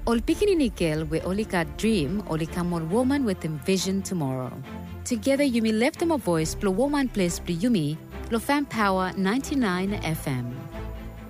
Ol pikininikil we olika dream olikamon woman with envision tomorrow. Together Yumi left them a voice, Blue Woman Place Blue Yumi, Lo Fan Power 99 FM.